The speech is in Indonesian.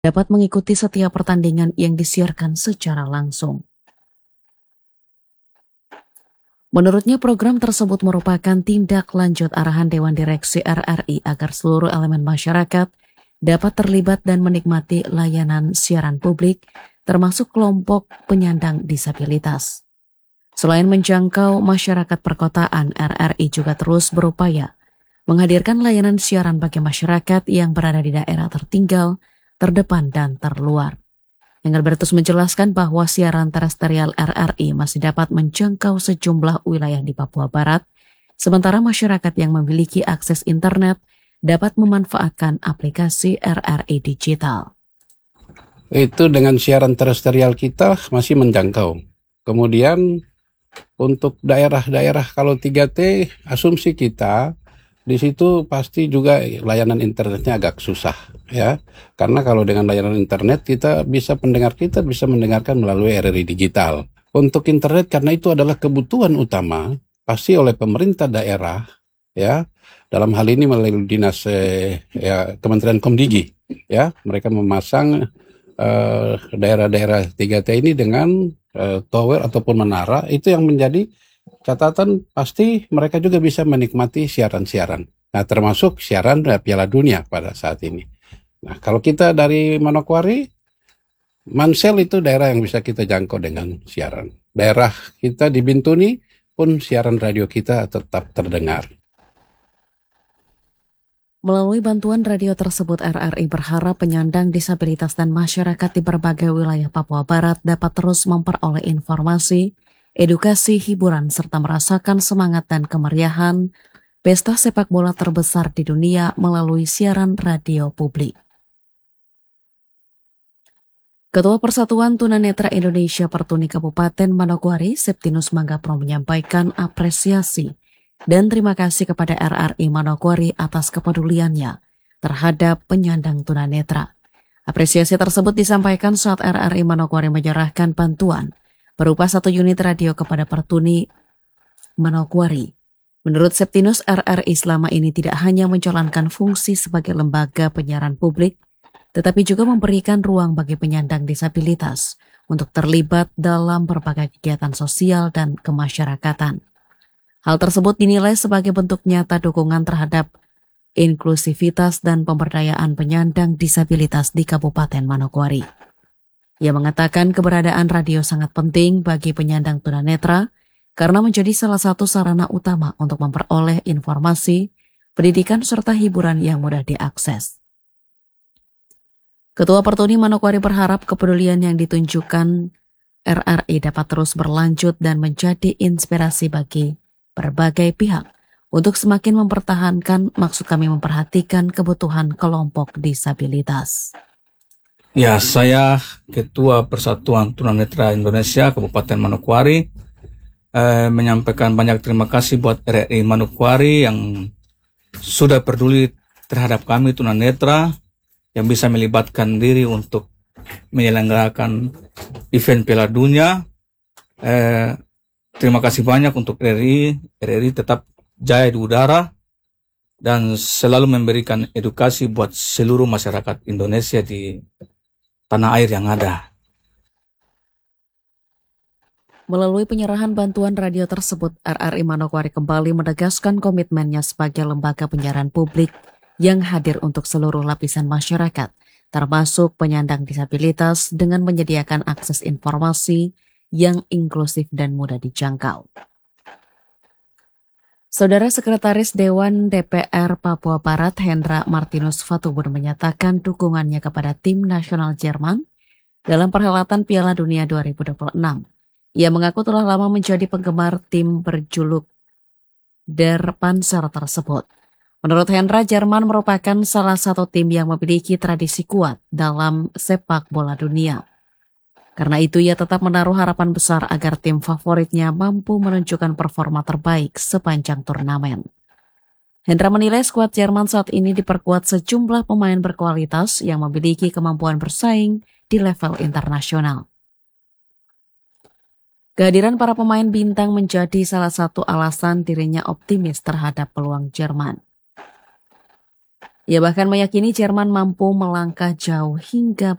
dapat mengikuti setiap pertandingan yang disiarkan secara langsung. Menurutnya program tersebut merupakan tindak lanjut arahan Dewan Direksi RRI agar seluruh elemen masyarakat dapat terlibat dan menikmati layanan siaran publik, termasuk kelompok penyandang disabilitas. Selain menjangkau masyarakat perkotaan, RRI juga terus berupaya menghadirkan layanan siaran bagi masyarakat yang berada di daerah tertinggal, terdepan, dan terluar. Yang Albertus menjelaskan bahwa siaran terestrial RRI masih dapat menjangkau sejumlah wilayah di Papua Barat, sementara masyarakat yang memiliki akses internet dapat memanfaatkan aplikasi RRI digital. Itu dengan siaran terestrial kita masih menjangkau. Kemudian untuk daerah-daerah kalau 3T, asumsi kita di situ pasti juga layanan internetnya agak susah ya. Karena kalau dengan layanan internet pendengar kita bisa mendengarkan melalui RRI digital. Untuk internet karena itu adalah kebutuhan utama pasti oleh pemerintah daerah ya. Dalam hal ini melalui dinas Kementerian Komdigi ya. Mereka memasang daerah-daerah 3T ini dengan tower ataupun menara, itu yang menjadi catatan pasti mereka juga bisa menikmati siaran-siaran. Nah, termasuk siaran Piala Dunia pada saat ini. Nah, kalau kita dari Manokwari, Mansel itu daerah yang bisa kita jangkau dengan siaran. Daerah kita di Bintuni pun siaran radio kita tetap terdengar. Melalui bantuan radio tersebut, RRI berharap penyandang disabilitas dan masyarakat di berbagai wilayah Papua Barat dapat terus memperoleh informasi, edukasi, hiburan, serta merasakan semangat dan kemeriahan pesta sepak bola terbesar di dunia melalui siaran radio publik. Ketua Persatuan Tunanetra Indonesia Pertuni Kabupaten Manokwari, Septinus Manggapro, menyampaikan apresiasi dan terima kasih kepada RRI Manokwari atas kepeduliannya terhadap penyandang tunanetra. Apresiasi tersebut disampaikan saat RRI Manokwari menyerahkan bantuan berupa 1 unit radio kepada Pertuni Manokwari. Menurut Septinus, RRI selama ini tidak hanya menjalankan fungsi sebagai lembaga penyiaran publik, tetapi juga memberikan ruang bagi penyandang disabilitas untuk terlibat dalam berbagai kegiatan sosial dan kemasyarakatan. Hal tersebut dinilai sebagai bentuk nyata dukungan terhadap inklusivitas dan pemberdayaan penyandang disabilitas di Kabupaten Manokwari. Ia mengatakan keberadaan radio sangat penting bagi penyandang tunanetra karena menjadi salah satu sarana utama untuk memperoleh informasi, pendidikan, serta hiburan yang mudah diakses. Ketua Pertuni Manokwari berharap kepedulian yang ditunjukkan RRI dapat terus berlanjut dan menjadi inspirasi bagi berbagai pihak untuk semakin memperhatikan kebutuhan kelompok disabilitas. Ya, saya Ketua Persatuan Tunanetra Indonesia Kabupaten Manokwari menyampaikan banyak terima kasih buat RRI Manokwari yang sudah peduli terhadap kami tunanetra yang bisa melibatkan diri untuk menyelenggarakan event Piala Dunia. Terima kasih banyak untuk RRI. RRI tetap jaya di udara dan selalu memberikan edukasi buat seluruh masyarakat Indonesia di tanah air yang ada. Melalui penyerahan bantuan radio tersebut, RRI Manokwari kembali menegaskan komitmennya sebagai lembaga penyiaran publik yang hadir untuk seluruh lapisan masyarakat, termasuk penyandang disabilitas, dengan menyediakan akses informasi yang inklusif dan mudah dijangkau. Saudara Sekretaris Dewan DPR Papua Barat Hendra Martinus Fatubun menyatakan dukungannya kepada tim nasional Jerman dalam perhelatan Piala Dunia 2026. Ia mengaku telah lama menjadi penggemar tim berjuluk Der Panzer tersebut. Menurut Hendra, Jerman merupakan salah satu tim yang memiliki tradisi kuat dalam sepak bola dunia. Karena itu ia tetap menaruh harapan besar agar tim favoritnya mampu menunjukkan performa terbaik sepanjang turnamen. Hendra menilai skuad Jerman saat ini diperkuat sejumlah pemain berkualitas yang memiliki kemampuan bersaing di level internasional. Kehadiran para pemain bintang menjadi salah satu alasan dirinya optimis terhadap peluang Jerman. Ia bahkan meyakini Jerman mampu melangkah jauh hingga